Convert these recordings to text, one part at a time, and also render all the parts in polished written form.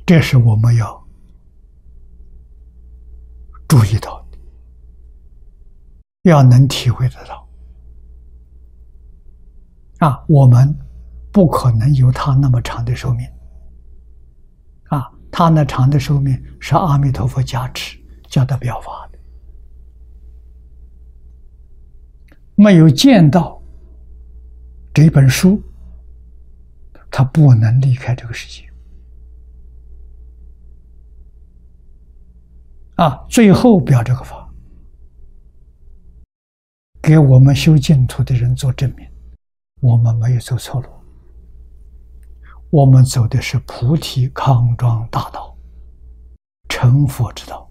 这是我们要注意到的，要能体会得到。我们不可能有他那么长的寿命。他那长的寿命是阿弥陀佛加持叫他表法的，没有见到这本书，他不能离开这个世界。最后表这个法，给我们修净土的人做证明，我们没有走错路，我们走的是菩提康庄大道，成佛之道。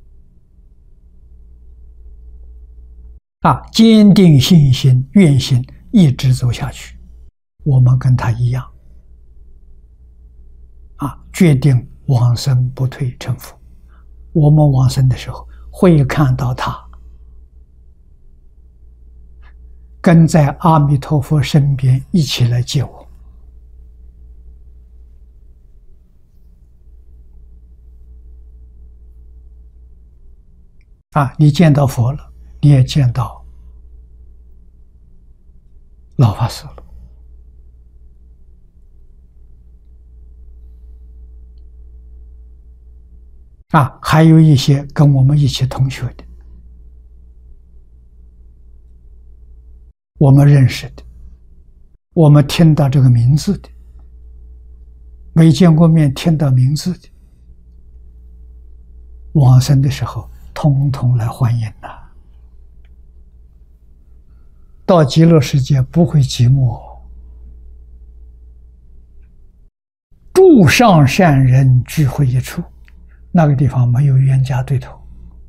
坚定信心、愿心，一直走下去，我们跟他一样，决定往生不退成佛。我们往生的时候，会看到他跟在阿弥陀佛身边一起来接我。你见到佛了，你也见到老法师了。还有一些跟我们一起同学的，我们认识的，我们听到这个名字的，没见过面听到名字的，往生的时候统统来欢迎了。到极乐世界不会寂寞，诸上善人聚会一处，那个地方没有冤家对头，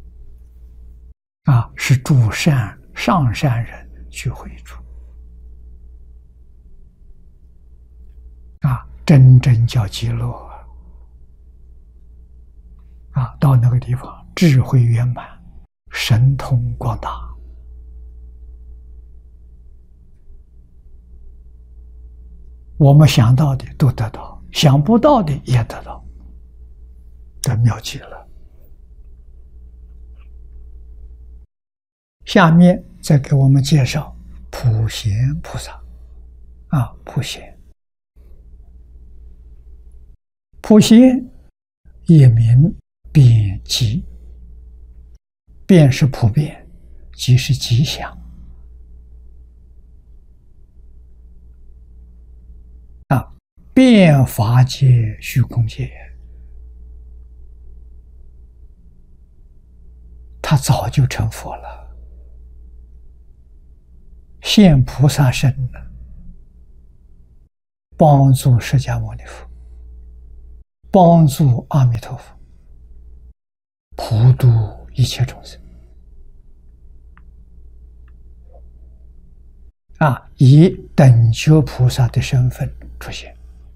是诸上善人聚会一处，真正叫极乐到那个地方智慧圆满，神通广大，我们想到的都得到，想不到的也得到，这妙极了。下面再给我们介绍普贤菩萨。普贤，普贤也名遍吉，遍是普遍，吉是吉祥。遍法界虚空界，他早就成佛了，现菩萨身了，帮助释迦牟尼佛，帮助阿弥陀佛，普度一切众生。以等觉菩萨的身份出现。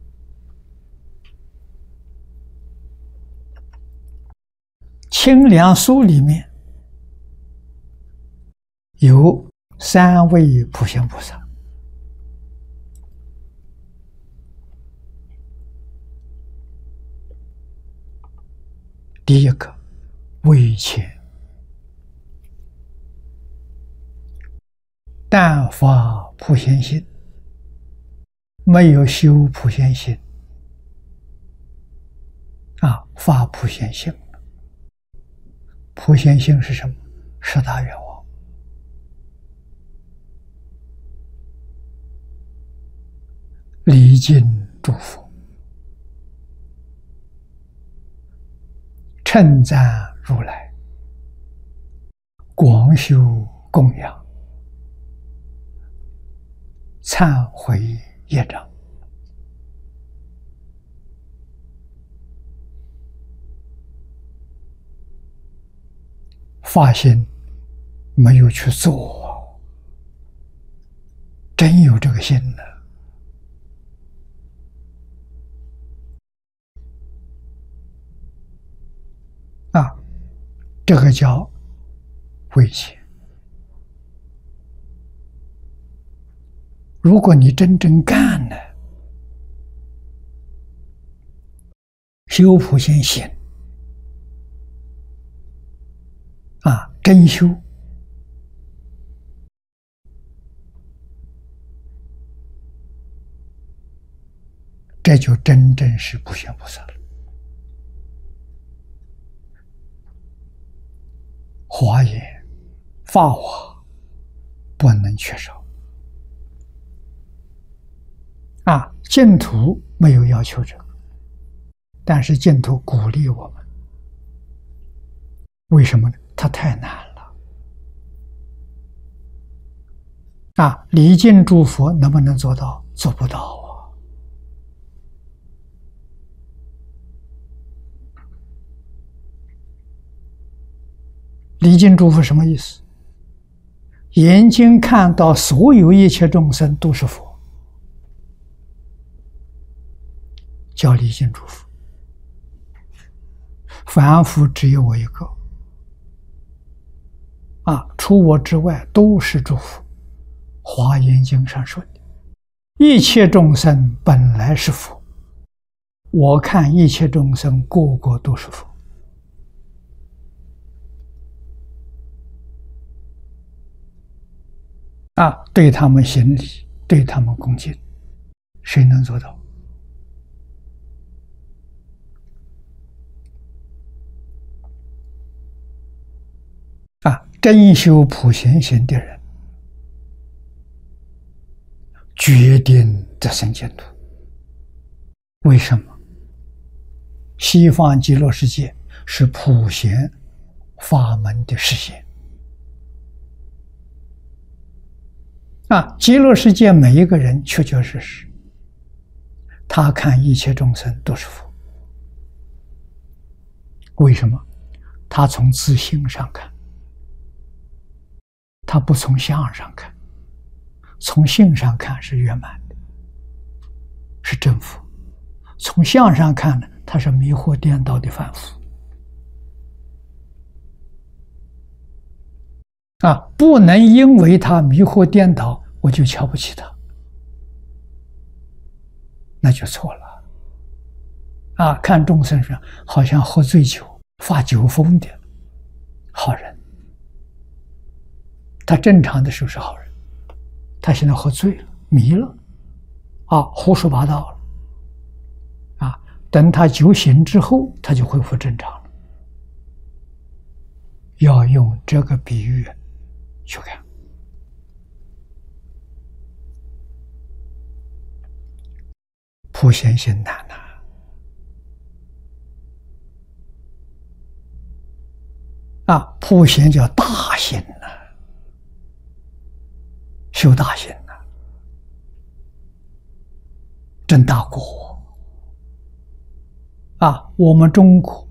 清凉书里面有3位普贤菩萨。第一个慧谦，但发普贤心，没有修普贤心，发普贤心。普贤心是什么？十大愿望。礼敬诸佛，称赞如来，广修供养，忏悔业障。发心没有去做，真有这个心了。这个叫慧谦。如果你真正干了， 修普贤行真修，这就真正是普贤菩萨了。华严、法华不能缺少净土没有要求这个，但是净土鼓励我们。为什么呢？它太难了礼敬诸佛能不能做到？做不到礼敬诸佛什么意思？眼睛看到所有一切众生都是佛，叫礼敬诸佛。凡夫只有我一个除我之外都是诸佛。华严经上说的，一切众生本来是佛，我看一切众生个个都是佛。对他们行礼，对他们恭敬，谁能做到？真修普贤行的人，决定得生净土。为什么？西方极乐世界是普贤法门的实现极乐世界每一个人确确实实，他看一切众生都是佛。为什么？他从自性上看，他不从相上看。从性上看是圆满的，是正佛；从相上看呢，他是迷惑颠倒的凡夫。不能因为他迷惑颠倒，我就瞧不起他，那就错了。看众生上好像喝醉酒、发酒疯的好人，他正常的时候是好人，他现在喝醉了、迷了，胡说八道了，等他酒醒之后，他就恢复正常了。要用这个比喻去看。普贤行难普贤叫大行修大行证大果我们中国